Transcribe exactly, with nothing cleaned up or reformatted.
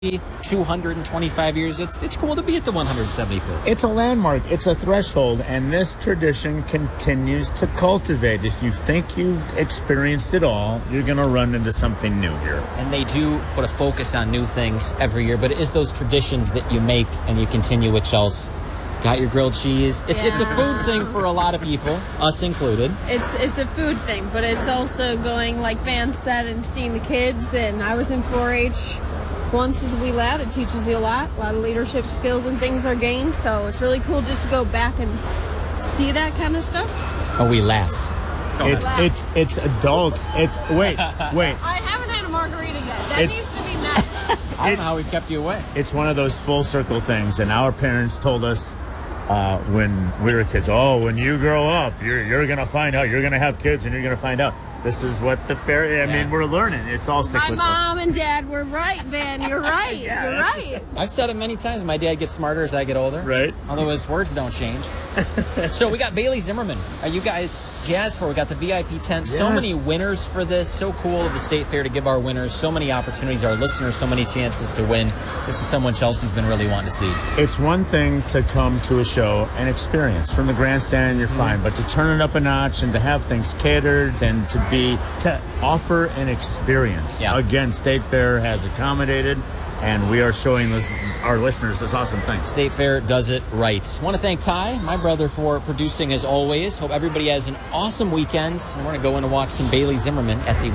two hundred twenty-five years, it's it's cool to be at the one hundred seventy-fifth. It's a landmark. It's a threshold, and this tradition continues to cultivate. If you think you've experienced it all, you're going to run into something new here. And they do put a focus on new things every year, but it is those traditions that you make and you continue with. Chels, got your grilled cheese. It's Yeah. it's a food thing for a lot of people, us included. It's it's a food thing, but it's also going, like Van said, and seeing the kids. And I was in four H once as a wee lad. It teaches you a lot. A lot of leadership skills and things are gained. So it's really cool just to go back and see that kind of stuff. Oh, we lass. It's it's it's adults. It's wait wait. I haven't had a margarita yet. That It's- needs to be next. I don't know how we've kept you away. It's one of those full circle things, and our parents told us uh, when we were kids, oh, when you grow up, you're you're gonna find out. You're gonna have kids, and you're gonna find out. This is what the fair. I Yeah. mean, we're learning. It's all My cyclical. mom and dad were right, Ben. You're right. You're right. I've said it many times. My dad gets smarter as I get older. Right. Although his words don't change. So we got Bailey Zimmerman. Are you guys jazzed for? We got the V I P tent. So Yes. many winners for this. So cool of the State Fair to give our winners so many opportunities, our listeners so many chances to win. This is someone Chelsea's been really wanting to see. It's one thing to come to a show and experience from the grandstand, you're fine, but to turn it up a notch and to have things catered and to be to offer an experience. Yeah. Again, State Fair has accommodated, and we are showing this, our listeners this awesome thing. State Fair does it right. Want to thank Ty, my brother, for producing as always. Hope everybody has an awesome weekend. And we're going to go in and watch some Bailey Zimmerman at the